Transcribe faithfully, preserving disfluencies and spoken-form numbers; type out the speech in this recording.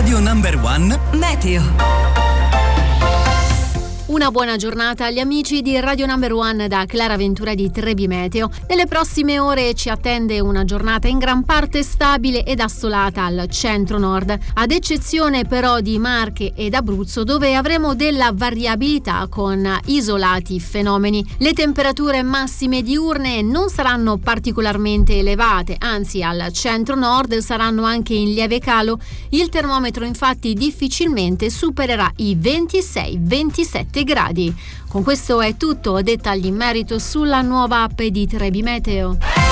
Radio Number One Meteo. Una buona giornata agli amici di Radio Number One da Clara Ventura di Trebi Meteo. Nelle prossime ore ci attende una giornata in gran parte stabile ed assolata al centro-nord, ad eccezione però di Marche ed Abruzzo, dove avremo della variabilità con isolati fenomeni. Le temperature massime diurne non saranno particolarmente elevate, anzi al centro-nord saranno anche in lieve calo. Il termometro infatti difficilmente supererà i ventisei ventisette gradi. Con questo è tutto, dettagli in merito sulla nuova app di Trebi Meteo.